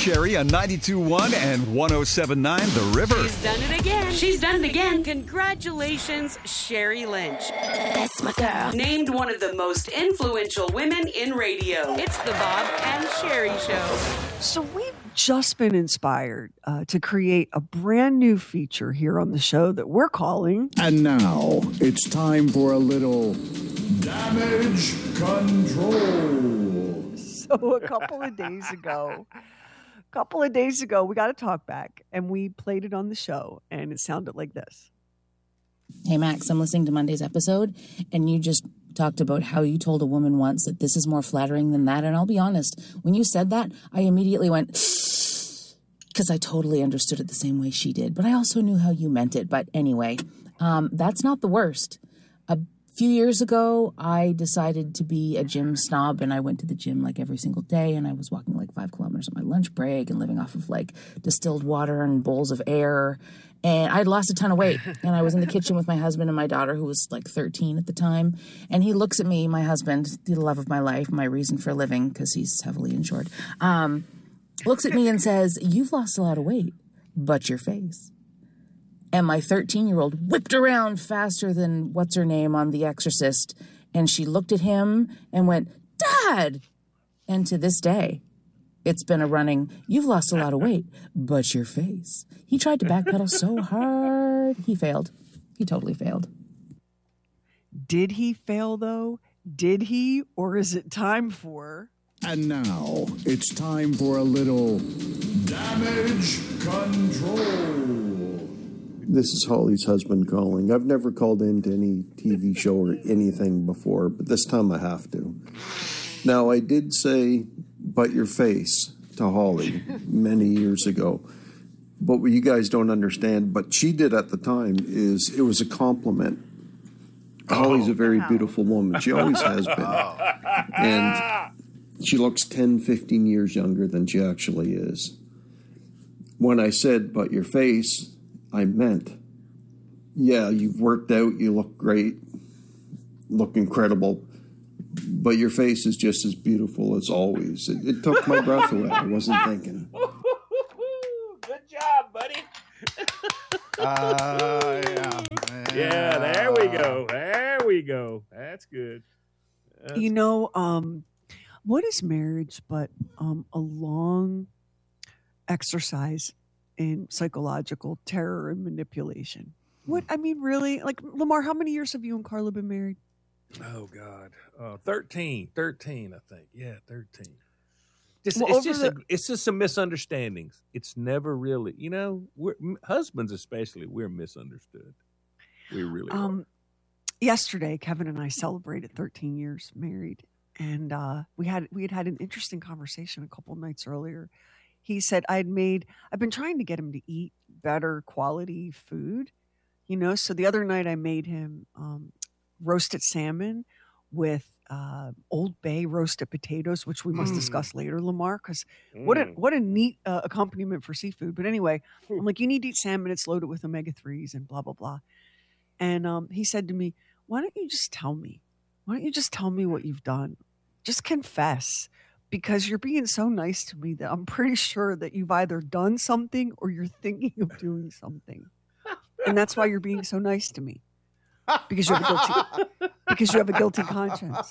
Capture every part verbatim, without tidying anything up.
Sherry on ninety-two point one and one oh seven point nine The River. She's done it again. She's done it again. Congratulations, Sherry Lynch. That's my girl. Named one of the most influential women in radio. It's the Bob and Sherry Show. So we've just been inspired uh, to create a brand new feature here on the show that we're calling... And now, it's time for a little damage control. So a couple of days ago, a couple of days ago, we got a talk back, and we played it on the show, and it sounded like this. Hey, Max, I'm listening to Monday's episode, and you just talked about how you told a woman once that this is more flattering than that. And I'll be honest, when you said that, I immediately went, because I totally understood it the same way she did. But I also knew how you meant it. But anyway, um, that's not the worst. A few years ago, I decided to be a gym snob, and I went to the gym like every single day, and I was walking like five kilometers on my lunch break and living off of like distilled water and bowls of air. And I'd lost a ton of weight, and I was in the kitchen with my husband and my daughter, who was like thirteen at the time. And he looks at me, my husband, the love of my life, my reason for living, because he's heavily insured, um, looks at me and says, "You've lost a lot of weight, but your face." And my thirteen-year-old whipped around faster than what's-her-name on The Exorcist, and she looked at him and went, "Dad!" And to this day, it's been a running, "You've lost a lot of weight, but your face." He tried to backpedal so hard. He failed. He totally failed. Did he fail, though? Did he? Or is it time for... And now, it's time for a little damage control. This is Holly's husband calling. I've never called into any T V show or anything before, but this time I have to. Now, I did say, "but your face," to Holly many years ago. But what you guys don't understand, but she did at the time, is it was a compliment. Oh, Holly's a very wow. beautiful woman. She always has been. And she looks ten, fifteen years younger than she actually is. When I said, "but your face," I meant, yeah, you've worked out, you look great, look incredible, but your face is just as beautiful as always. It, it took my breath away. I wasn't thinking. Good job, buddy. uh, yeah, yeah, there we go. There we go. That's good. That's you know, um, what is marriage but um, a long exercise in psychological terror and manipulation? What, I mean, really? Like, Lamar, how many years have you and Carla been married? Oh, God. Uh, thirteen. thirteen, I think. Yeah, thirteen. Just, Well, it's, just the- a, it's just some misunderstandings. It's never really, you know, we're, husbands especially, we're misunderstood. We really Um, are. yesterday, Kevin and I celebrated thirteen years married, and uh, we had we had had an interesting conversation a couple nights earlier. He said I had made I've been trying to get him to eat better quality food, you know. So the other night I made him um, roasted salmon with uh, Old Bay roasted potatoes, which we must Mm. discuss later, Lamar, because what a Mm. what a neat uh, accompaniment for seafood. But anyway, I'm like, you need to eat salmon. It's loaded with omega threes and blah blah blah. And um, he said to me, "Why don't you just tell me? Why don't you just tell me what you've done? Just confess." Because you're being so nice to me that I'm pretty sure that you've either done something or you're thinking of doing something. And that's why you're being so nice to me. Because you have a guilty, because you have a guilty conscience.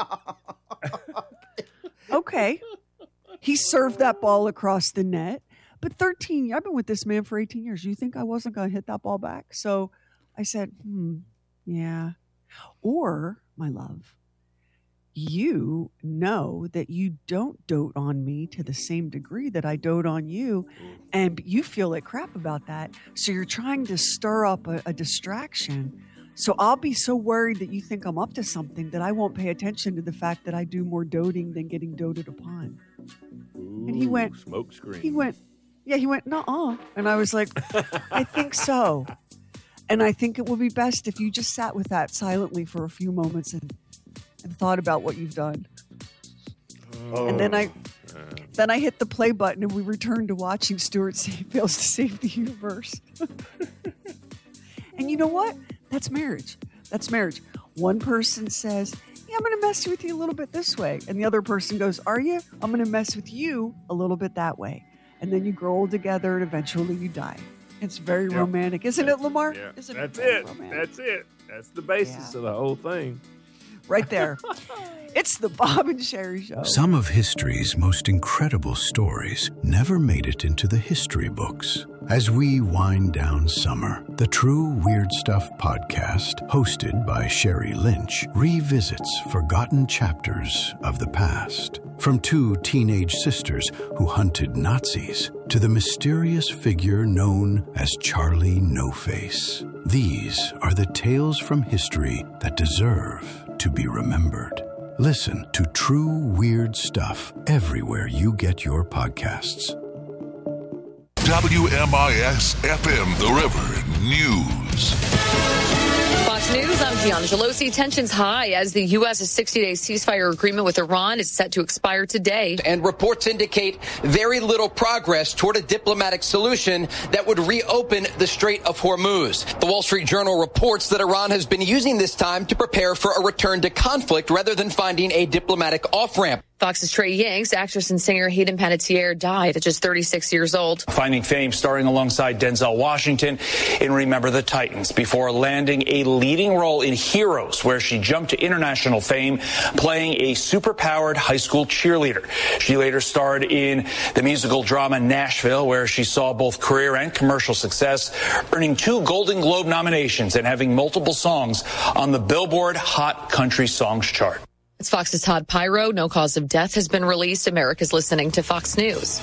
Okay. He served that ball across the net. But thirteen, I've been with this man for eighteen years. You think I wasn't going to hit that ball back? So I said, hmm, yeah. Or, my love, you know that you don't dote on me to the same degree that I dote on you, and you feel like crap about that. So you're trying to stir up a, a distraction. So I'll be so worried that you think I'm up to something that I won't pay attention to the fact that I do more doting than getting doted upon. Ooh, And he went, smoke screen. He went, yeah, he went, nuh-uh. And I was like, I think so. And I think it would be best if you just sat with that silently for a few moments and and thought about what you've done. Oh, and then I uh, then I hit the play button and we returned to watching Stuart fails to save the universe. And you know what? That's marriage. That's marriage. One person says, yeah, I'm going to mess with you a little bit this way. And the other person goes, are you? I'm going to mess with you a little bit that way. and then you grow old together, and eventually you die. It's very Yep. romantic, isn't it, Lamar? Yeah, Isn't that's very it. romantic? That's it. That's the basis Yeah. of the whole thing. Right there. It's the Bob and Sherry Show. Some of history's most incredible stories never made it into the history books. As we wind down summer, the True Weird Stuff podcast, hosted by Sherry Lynch, revisits forgotten chapters of the past. From two teenage sisters who hunted Nazis to the mysterious figure known as Charlie No-Face. These are the tales from history that deserve to be remembered. Listen to True Weird Stuff everywhere you get your podcasts. W M I S F M, The River News. Fox News, I'm Gianna Gelosi. Tensions high as the U S sixty-day ceasefire agreement with Iran is set to expire today. And reports indicate very little progress toward a diplomatic solution that would reopen the Strait of Hormuz. The Wall Street Journal reports that Iran has been using this time to prepare for a return to conflict rather than finding a diplomatic off-ramp. Fox's Trey Yanks, actress and singer Hayden Panettiere died at just thirty-six years old. Finding fame starring alongside Denzel Washington in Remember the Titans before landing a leading role in Heroes, where she jumped to international fame playing a superpowered high school cheerleader. She later starred in the musical drama Nashville, where she saw both career and commercial success, earning two Golden Globe nominations and having multiple songs on the Billboard Hot Country Songs chart. It's Fox's Todd Pyro. No cause of death has been released. America's listening to Fox News.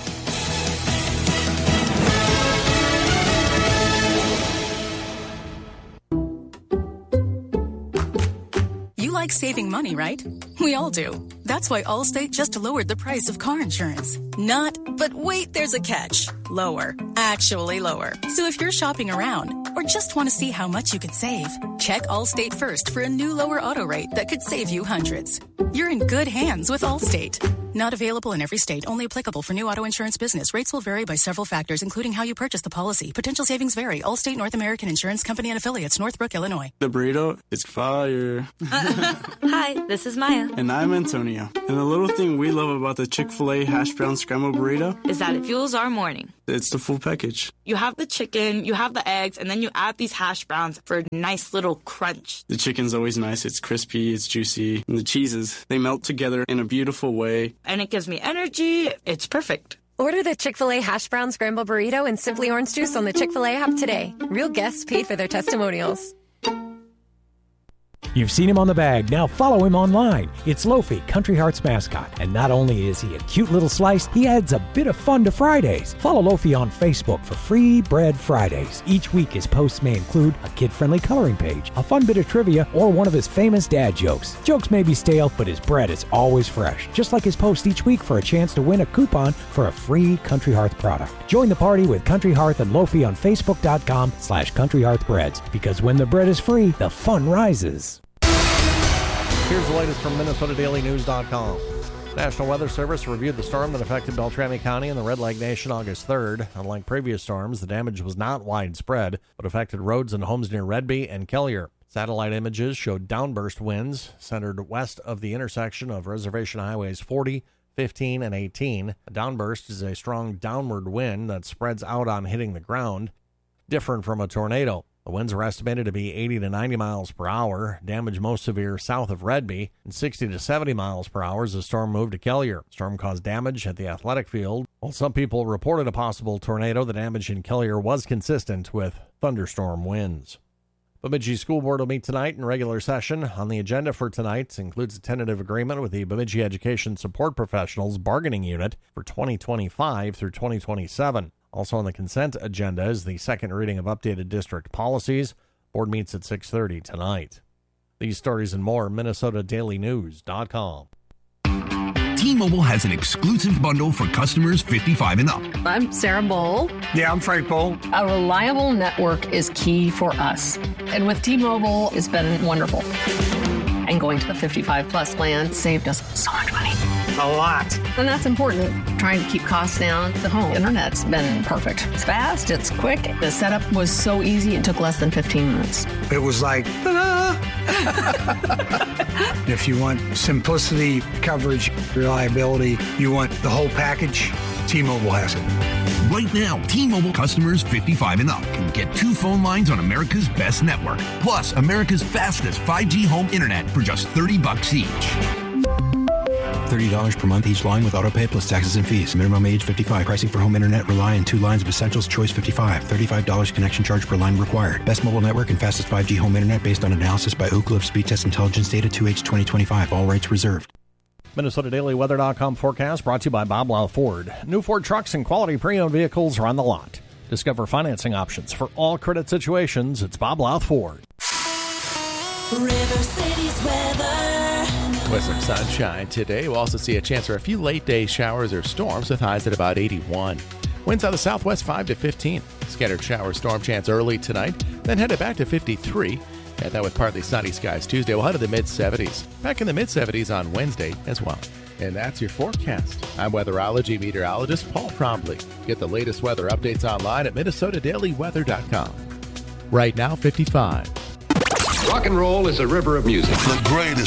You like saving money, right? We all do. That's why Allstate just lowered the price of car insurance. Not, but wait, there's a catch. Lower. Actually lower. So if you're shopping around or just want to see how much you could save, check Allstate first for a new lower auto rate that could save you hundreds. You're in good hands with Allstate. Not available in every state. Only applicable for new auto insurance business. Rates will vary by several factors, including how you purchase the policy. Potential savings vary. Allstate North American Insurance Company and Affiliates, Northbrook, Illinois. The burrito is fire. Hi, this is Maya. And I'm Antonio. And the little thing we love about the Chick-fil-A hash brown scrambled burrito is that it fuels our morning. It's the full package. You have the chicken, you have the eggs, and then you add these hash browns for a nice little crunch. The chicken's always nice. It's crispy, it's juicy. And the cheeses, they melt together in a beautiful way. And it gives me energy. It's perfect. Order the Chick-fil-A hash brown scramble burrito and Simply Orange Juice on the Chick-fil-A app today. Real guests paid for their testimonials. You've seen him on the bag, now follow him online. It's Lofi, Country Hearts mascot. And not only is he a cute little slice, he adds a bit of fun to Fridays. Follow Lofi on Facebook for Free Bread Fridays. Each week his posts may include a kid-friendly coloring page, a fun bit of trivia, or one of his famous dad jokes. Jokes may be stale, but his bread is always fresh. Just like his post each week for a chance to win a coupon for a free Country Hearth product. Join the party with Country Hearth and Lofi on Facebook.com slash Country Hearth Breads. Because when the bread is free, the fun rises. Here's the latest from Minnesota Daily News dot com. National Weather Service reviewed the storm that affected Beltrami County and the Red Leg Nation August third. Unlike previous storms, the damage was not widespread, but affected roads and homes near Redby and Kelliher. Satellite images showed downburst winds centered west of the intersection of Reservation Highways forty, fifteen, and eighteen. A downburst is a strong downward wind that spreads out on hitting the ground, different from a tornado. The winds are estimated to be eighty to ninety miles per hour, damage most severe south of Redby, and sixty to seventy miles per hour as the storm moved to Kelliher. The storm caused damage at the athletic field. While some people reported a possible tornado, the damage in Kelliher was consistent with thunderstorm winds. Bemidji School Board will meet tonight in regular session. On the agenda for tonight includes a tentative agreement with the Bemidji Education Support Professionals Bargaining Unit for twenty twenty-five through twenty twenty-seven. Also on the consent agenda is the second reading of updated district policies. Board meets at six thirty tonight. These stories and more, Minnesota Daily News dot com. T-Mobile has an exclusive bundle for customers fifty-five and up. I'm Sarah Bowl. Yeah, I'm Frank Bowl. A reliable network is key for us. And with T-Mobile, it's been wonderful. And going to the fifty-five plus plan saved us so much money. A lot. And that's important. Trying to keep costs down. The home internet's been perfect. It's fast. It's quick. The setup was so easy. It took less than fifteen minutes. It was like, ta-da! If you want simplicity, coverage, reliability, you want the whole package, T-Mobile has it. Right now, T-Mobile customers fifty-five and up can get two phone lines on America's best network, plus America's fastest five G home internet for just thirty bucks each. thirty dollars per month each line with autopay plus taxes and fees. Minimum age fifty-five. Pricing for home internet rely on two lines of Essentials Choice fifty-five. thirty-five dollars connection charge per line required. Best mobile network and fastest five G home internet based on analysis by Ookla of Speed Test Intelligence data two H twenty twenty-five. All rights reserved. Minnesota Daily Weather dot com forecast brought to you by Bob Lau Ford. New Ford trucks and quality pre-owned vehicles are on the lot. Discover financing options for all credit situations. It's Bob Lau Ford. River City's weather. With some sunshine today, we'll also see a chance for a few late day showers or storms with highs at about eighty-one. Winds out of the southwest five to fifteen. Scattered shower storm chance early tonight, then headed back to fifty-three. And that with partly sunny skies Tuesday, we'll head to the mid-seventies. Back in the mid-seventies on Wednesday as well. And that's your forecast. I'm weatherology meteorologist Paul Trombley. Get the latest weather updates online at Minnesota Daily Weather dot com. Right now, fifty-five. Rock and roll is a river of music. The greatest